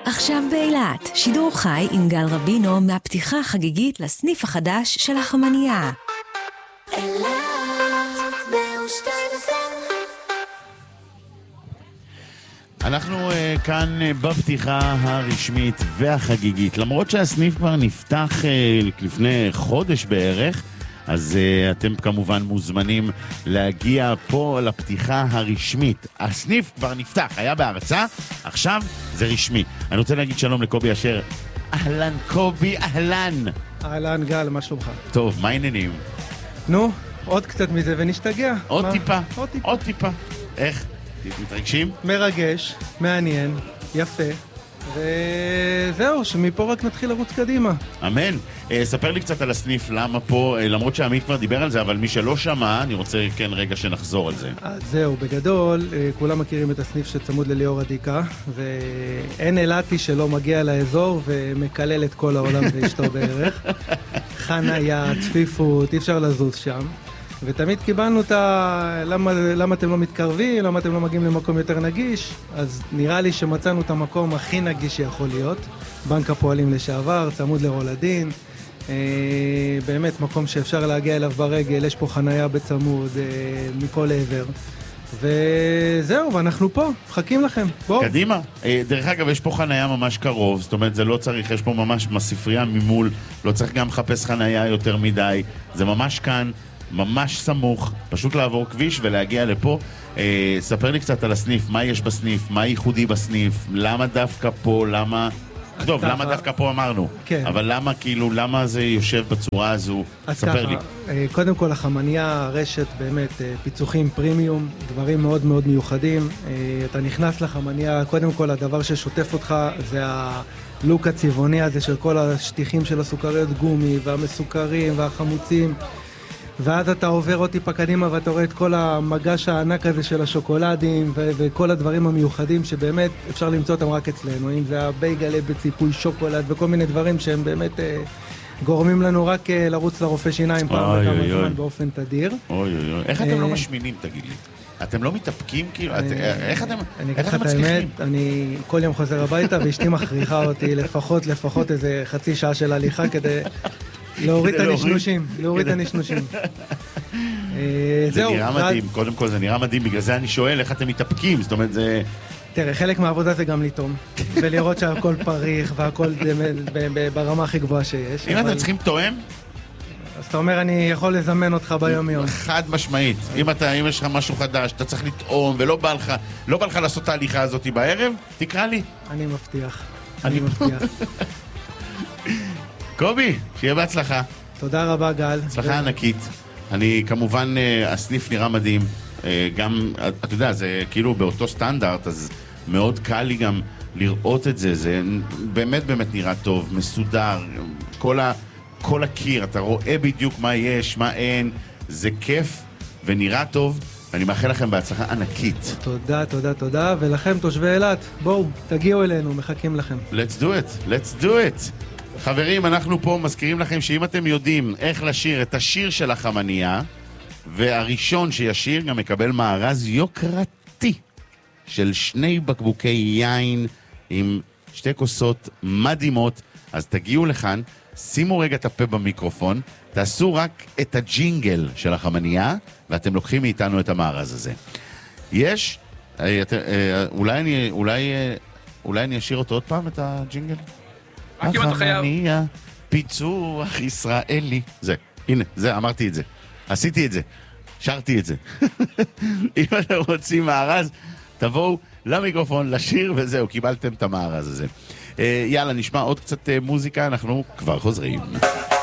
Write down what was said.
עכשיו באילת, שידור חי עם גל רבינו מהפתיחה החגיגית לסניף החדש של החמניה. אנחנו כאן בפתיחה הרשמית והחגיגית. למרות שהסניף כבר נפתח לפני חודש בערך, אז אתם כמובן מוזמנים להגיע פה לפתיחה הרשמית. הסניף כבר נפתח, היה בהרצה, עכשיו זה רשמי. אני רוצה להגיד שלום לקובי אשר. אהלן קובי, אהלן. אהלן גל, מה שלומך? טוב, מה העניינים? נו, עוד קצת מזה ונשתגע. עוד טיפה. איך? מתרגשים? מרגש, מעניין, יפה. וזהו, שמפה רק נתחיל לרוץ קדימה. אמן. ספר לי קצת על הסניף, למה פה, למרות שעמית כבר דיבר על זה, אבל מי שלא שמע, אני רוצה כן רגע שנחזור על זה. אז זהו, בגדול, כולם מכירים את הסניף שצמוד לליאור עדיקה, ואין אילתי שלא מגיע לאזור ומקלל את כל העולם ואשתו בערך. חניה, צפיפות, אי אפשר לזוז שם. ותמיד קיבלנו את למה אתם לא מתקרבים, למה אתם לא מגיעים למקום יותר נגיש, אז נראה לי שמצאנו את המקום הכי נגיש שיכול להיות, בנק הפועלים לשעבר, צמוד לרולדין, באמת מקום שאפשר להגיע אליו ברגל, יש פה חנייה בצמוד מכל עבר, וזהו, ואנחנו פה, מחכים לכם, בואו. קדימה. דרך אגב, יש פה חנייה ממש קרוב, זאת אומרת, זה לא צריך, יש פה ממש ספרייה ממול, לא צריך גם לחפש חנייה יותר מדי, זה ממש כאן, ממש סמוך, פשוט לעבור כביש ולהגיע לפה. ספר לי קצת על הסניף, מה יש בסניף, מה ייחודי בסניף, למה דווקא פה, למה... טוב, למה דווקא פה אמרנו, כן. אבל למה כאילו, למה זה יושב בצורה הזו? ספר לי. קודם כל, החמניה, רשת באמת, פיצוחים פרימיום, דברים מאוד מאוד מיוחדים. אתה נכנס לחמניה, קודם כל הדבר ששוטף אותך זה הלוק הצבעוני הזה של כל השטיחים של הסוכריות גומי והמסוכרים והחמוצים. ואז אתה עובר עוד טיפה קדימה ואתה רואה את כל המגש הענק הזה של השוקולדים וכל הדברים המיוחדים שבאמת אפשר למצוא אותם רק אצלנו, אם זה הבייגלה בציפוי שוקולד וכל מיני דברים שהם באמת גורמים לנו רק לרוץ לרופא שיניים פעם וכמה זמן באופן תדיר. איך אתם לא משמינים, תגיד לי? אתם לא מתאפקים כאילו? איך אתם מצליחים? אני כל יום חוזר הביתה ואשתי מכריחה אותי לפחות איזה חצי שעה של הליכה כדי... להוריד את הנשנושים, זה נראה מדהים, קודם כל זה נראה מדהים, בגלל זה אני שואל איך אתם מתאפקים, זאת אומרת זה... תראה, חלק מהעבודה זה גם לטעום, ולראות שהכל פריך והכל ברמה הכי גבוהה שיש. אם אתם צריכים תואם? אז אתה אומר, אני יכול לזמן אותך ביום יום. חד משמעית, אם יש לך משהו חדש, אתה צריך לטעום, ולא בא לך לעשות את ההליכה הזאת בערב, תקרא לי. אני מבטיח. קובי, שיהיה בהצלחה. תודה רבה גל. הצלחה ענקית. אני כמובן, הסניף נראה מדהים. גם, אתה יודע, זה כאילו באותו סטנדרט, אז מאוד קל לי גם לראות את זה. זה באמת נראה טוב, מסודר. כל הקיר, אתה רואה בדיוק מה יש, מה אין. זה כיף ונראה טוב. אני מאחל לכם בהצלחה ענקית. תודה. ולכם, תושבי אילת, בואו, תגיעו אלינו, מחכים לכם. Let's do it. חברים, אנחנו פה מזכירים לכם שאם אתם יודעים איך לשיר את השיר של החמניה, והראשון שישיר גם מקבל מארז יוקרתי של 2 בקבוקי יין עם 2 כוסות מדהימות, אז תגיעו לכאן, שימו רגע את הפה במיקרופון, תעשו רק את הג'ינגל של החמניה, ואתם לוקחים מאיתנו את המארז הזה. יש, אולי אני אשיר אותו עוד פעם, את הג'ינגל? החמניה, פיצוח ישראלי. הנה, אמרתי את זה. עשיתי את זה. שרתי את זה. אם אתם רוצים מארז, תבואו למיקרופון, לשיר, וזהו, קיבלתם את המארז הזה. יאללה, נשמע עוד קצת מוזיקה, אנחנו כבר חוזרים.